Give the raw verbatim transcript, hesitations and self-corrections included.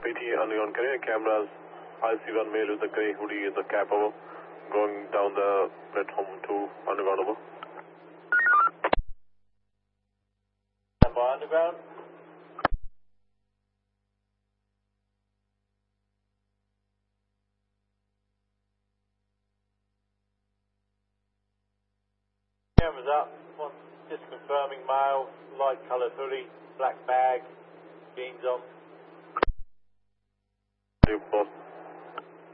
P T underground carrier cameras. I see one male with the grey hoodie and the cap over, going down the platform to underground over. Stand by underground. Cameras up. One, just confirming male, light coloured hoodie, black bag, jeans on. Boss.